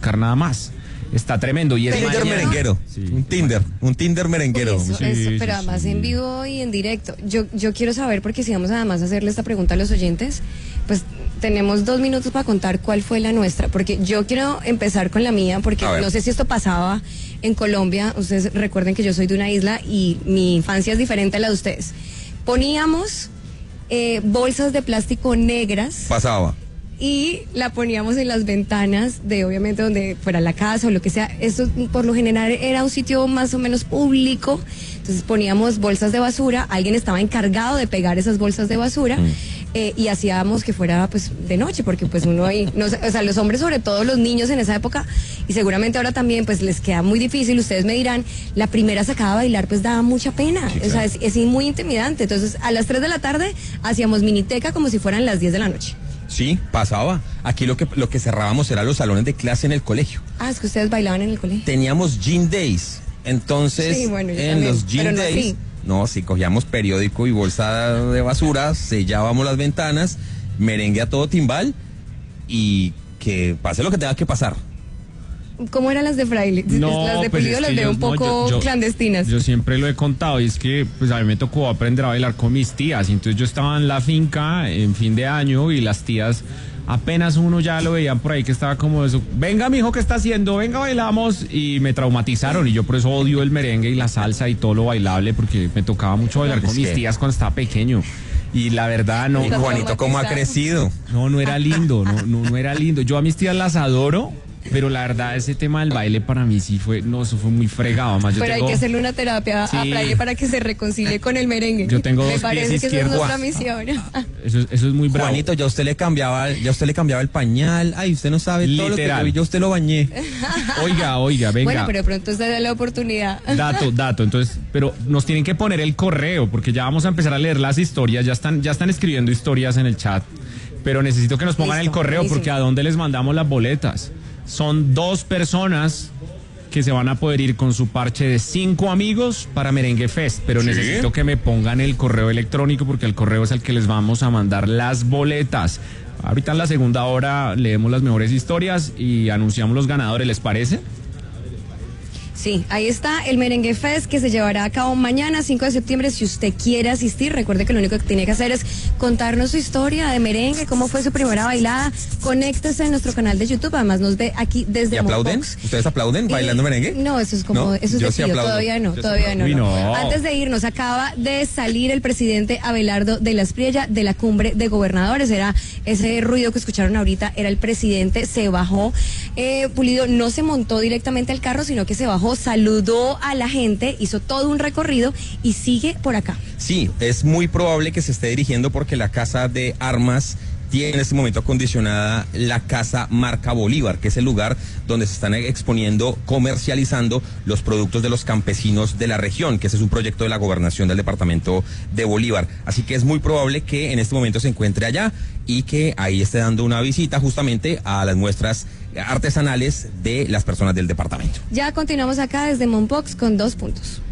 buscar nada más. Está tremendo. Y es Tinder merenguero. Sí. Un Tinder merenguero. Uy, eso, pero además en vivo y en directo. Yo quiero saber, porque si vamos además a hacerle esta pregunta a los oyentes, pues tenemos 2 minutos para contar cuál fue la nuestra, porque yo quiero empezar con la mía, porque no sé si esto pasaba en Colombia. Ustedes recuerden que yo soy de una isla y mi infancia es diferente a la de ustedes. Poníamos bolsas de plástico negras. Pasaba. Y la poníamos en las ventanas de, obviamente, donde fuera la casa o lo que sea. Esto por lo general era un sitio más o menos público. Entonces poníamos bolsas de basura, alguien estaba encargado de pegar esas bolsas de basura y hacíamos que fuera pues de noche, porque pues uno ahí, no, o sea, los hombres, sobre todo los niños en esa época, y seguramente ahora también, pues les queda muy difícil. Ustedes me dirán, la primera sacada a bailar pues daba mucha pena, sí, claro. O sea, es muy intimidante. Entonces a las 3 de la tarde hacíamos miniteca como si fueran las 10 de la noche. Sí, pasaba. Aquí lo que cerrábamos eran los salones de clase en el colegio. Ah, es que ustedes bailaban en el colegio. Teníamos Gym Days. Entonces, sí, bueno, en también, los Gym Days, sí, cogíamos periódico y bolsa de basura, sellábamos las ventanas, merengue a todo timbal y que pase lo que tenga que pasar. ¿Cómo eran las de Fraile? No, las de pues Pulido las veo un poco clandestinas. Yo siempre lo he contado, y es que pues a mí me tocó aprender a bailar con mis tías. Entonces yo estaba en la finca en fin de año y las tías, apenas uno ya lo veían por ahí que estaba como eso, venga mijo, ¿qué está haciendo? Venga, bailamos. Y me traumatizaron, y yo por eso odio el merengue y la salsa y todo lo bailable, porque me tocaba mucho bailar con mis tías cuando estaba pequeño. Y la verdad no. Y Juanito, ¿cómo ha crecido? No era lindo, no era lindo. Yo a mis tías las adoro, pero la verdad ese tema del baile para mí sí fue, eso fue muy fregado. Además, pero hay que hacerle una terapia a Fraile para que se reconcilie con el merengue. Yo tengo Me dos parece pies que izquierdos. esa es nuestra misión. Eso es muy bravo. Juanito, ya usted le cambiaba el pañal. Ay, usted no sabe todo lo que yo usted lo bañé. Oiga, venga. Bueno, pero pronto usted da la oportunidad. Dato, entonces, pero nos tienen que poner el correo, porque ya vamos a empezar a leer las historias, ya están escribiendo historias en el chat, pero necesito que nos pongan el correo, porque ¿a dónde les mandamos las boletas? Son 2 personas que se van a poder ir con su parche de 5 amigos para Merengue Fest, pero necesito que me pongan el correo electrónico, porque el correo es el que les vamos a mandar las boletas. Ahorita en la segunda hora leemos las mejores historias y anunciamos los ganadores, ¿les parece? Sí, ahí está el Merengue Fest, que se llevará a cabo mañana, 5 de septiembre. Si usted quiere asistir, recuerde que lo único que tiene que hacer es contarnos su historia de merengue, cómo fue su primera bailada. Conéctese en nuestro canal de YouTube, además nos ve aquí desde ¿Y aplauden? Moonbox. ¿Ustedes aplauden bailando merengue? No, eso es como, eso es de tío, todavía no. Uy, no. Antes de irnos, acaba de salir el presidente Abelardo de la Espriella de la cumbre de gobernadores. Era ese ruido que escucharon ahorita, era el presidente, se bajó. Pulido no se montó directamente al carro, sino que se bajó, saludó a la gente, hizo todo un recorrido y sigue por acá. Sí, es muy probable que se esté dirigiendo, porque la Casa de Armas tiene en este momento acondicionada la Casa Marca Bolívar, que es el lugar donde se están exponiendo, comercializando los productos de los campesinos de la región, que ese es un proyecto de la gobernación del departamento de Bolívar. Así que es muy probable que en este momento se encuentre allá y que ahí esté dando una visita justamente a las muestras artesanales de las personas del departamento. Ya continuamos acá desde Moonbox con 2 puntos.